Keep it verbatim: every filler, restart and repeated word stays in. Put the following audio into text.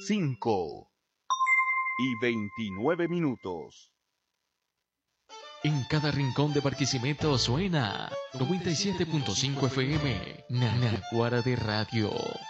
cinco y veintinueve minutos. En cada rincón de Barquisimeto suena noventa y siete punto cinco F M, Naguará de Radio.